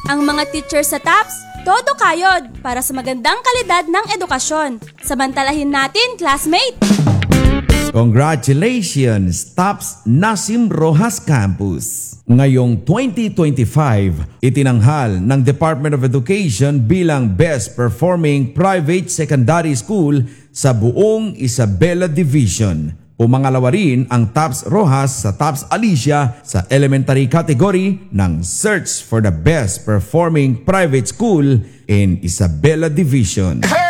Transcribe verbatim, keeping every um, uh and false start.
Ang mga teacher sa TAPS, todo kayod para sa magandang kalidad ng edukasyon. Samantalahin natin, classmate! Congratulations, TAPS Nasim Rojas Campus! Ngayong twenty twenty-five, itinanghal ng Department of Education bilang Best Performing Private Secondary School sa buong Isabela Division. Pumangalawa rin ang TAPS Rojas sa TAPS Alicia sa elementary category ng Search for the Best Performing Private School in Isabela Division.